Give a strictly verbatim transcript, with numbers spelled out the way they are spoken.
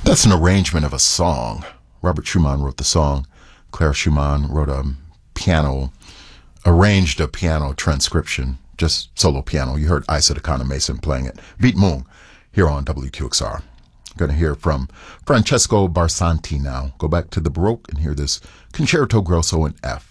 That's an arrangement of a song. Robert Schumann wrote the song. Clara Schumann wrote a piano, arranged a piano transcription, just solo piano. You heard Isa Takana Mason playing it. Beat Moon here on W Q X R. Going to hear from Francesco Barsanti now. Go back to the Baroque and hear this Concerto Grosso in F.